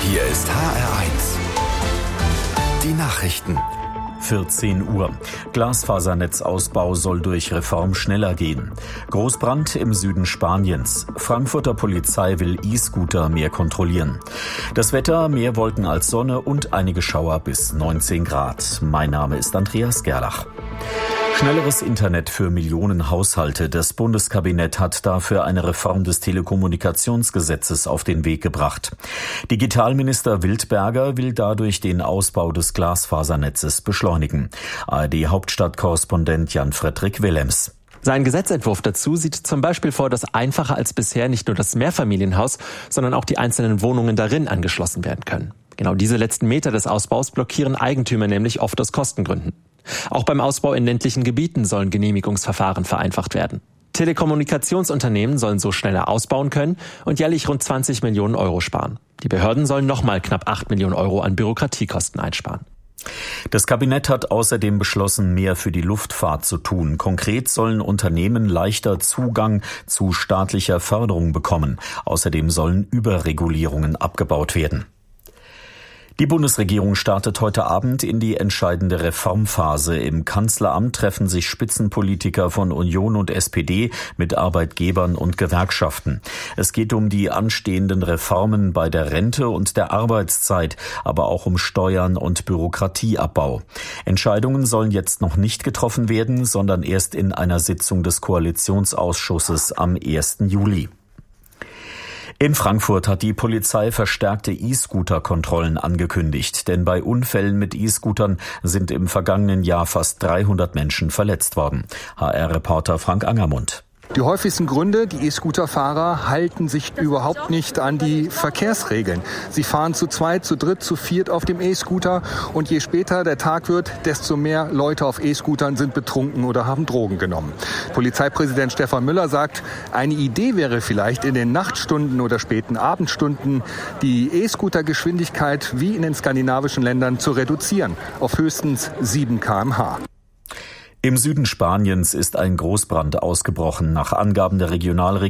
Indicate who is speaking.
Speaker 1: Hier ist HR1. Die Nachrichten.
Speaker 2: 14 Uhr. Glasfasernetzausbau soll durch Reform schneller gehen. Großbrand im Süden Spaniens. Frankfurter Polizei will E-Scooter mehr kontrollieren. Das Wetter, mehr Wolken als Sonne und einige Schauer bis 19 Grad. Mein Name ist Andreas Gerlach. Schnelleres Internet für Millionen Haushalte. Das Bundeskabinett hat dafür eine Reform des Telekommunikationsgesetzes auf den Weg gebracht. Digitalminister Wildberger will dadurch den Ausbau des Glasfasernetzes beschleunigen. ARD-Hauptstadtkorrespondent Jan-Fredrik Willems.
Speaker 3: Sein Gesetzentwurf dazu sieht zum Beispiel vor, dass einfacher als bisher nicht nur das Mehrfamilienhaus, sondern auch die einzelnen Wohnungen darin angeschlossen werden können. Genau diese letzten Meter des Ausbaus blockieren Eigentümer nämlich oft aus Kostengründen. Auch beim Ausbau in ländlichen Gebieten sollen Genehmigungsverfahren vereinfacht werden. Telekommunikationsunternehmen sollen so schneller ausbauen können und jährlich rund 20 Millionen Euro sparen. Die Behörden sollen nochmal knapp 8 Millionen Euro an Bürokratiekosten einsparen.
Speaker 2: Das Kabinett hat außerdem beschlossen, mehr für die Luftfahrt zu tun. Konkret sollen Unternehmen leichter Zugang zu staatlicher Förderung bekommen. Außerdem sollen Überregulierungen abgebaut werden. Die Bundesregierung startet heute Abend in die entscheidende Reformphase. Im Kanzleramt treffen sich Spitzenpolitiker von Union und SPD mit Arbeitgebern und Gewerkschaften. Es geht um die anstehenden Reformen bei der Rente und der Arbeitszeit, aber auch um Steuern und Bürokratieabbau. Entscheidungen sollen jetzt noch nicht getroffen werden, sondern erst in einer Sitzung des Koalitionsausschusses am 1. Juli. In Frankfurt hat die Polizei verstärkte E-Scooter-Kontrollen angekündigt, denn bei Unfällen mit E-Scootern sind im vergangenen Jahr fast 300 Menschen verletzt worden. HR-Reporter Frank Angermund.
Speaker 4: Die häufigsten Gründe, die E-Scooter-Fahrer halten sich überhaupt nicht an die Verkehrsregeln. Sie fahren zu zweit, zu dritt, zu viert auf dem E-Scooter und je später der Tag wird, desto mehr Leute auf E-Scootern sind betrunken oder haben Drogen genommen. Polizeipräsident Stefan Müller sagt, eine Idee wäre vielleicht in den Nachtstunden oder späten Abendstunden die E-Scooter-Geschwindigkeit wie in den skandinavischen Ländern zu reduzieren auf höchstens 7 km/h.
Speaker 2: Im Süden Spaniens ist ein Großbrand ausgebrochen. Nach Angaben der Regionalregierung